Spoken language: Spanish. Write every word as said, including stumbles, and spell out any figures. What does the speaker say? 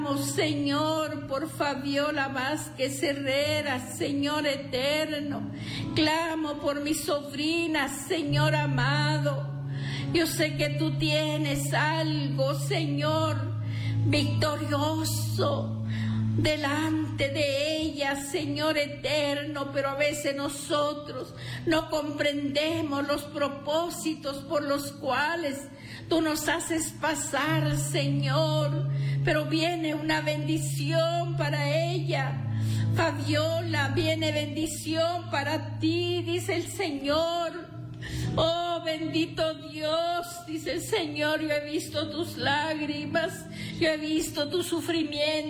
Señor, por Fabiola Vázquez Herrera, Señor eterno. Clamo por mis sobrinas, Señor amado. Yo sé que tú tienes algo, Señor, victorioso delante de ellas, Señor eterno, pero a veces nosotros no comprendemos los propósitos por los cuales tú nos haces pasar, Señor, pero viene una bendición para ella. Fabiola, viene bendición para ti, dice el Señor. Oh, bendito Dios, dice el Señor, yo he visto tus lágrimas, yo he visto tu sufrimiento.